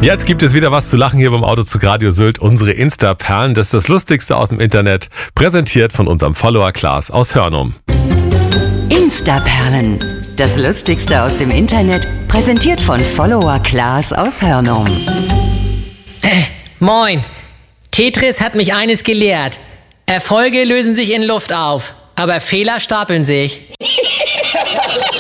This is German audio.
Jetzt gibt es wieder was zu lachen hier beim Autozug Radio Sylt. Unsere Insta-Perlen, das ist das Lustigste aus dem Internet, präsentiert von unserem Follower Klaas aus Hörnum. Insta-Perlen, das Lustigste aus dem Internet, präsentiert von Follower Klaas aus Hörnum. Moin, Tetris hat mich eines gelehrt. Erfolge lösen sich in Luft auf, aber Fehler stapeln sich.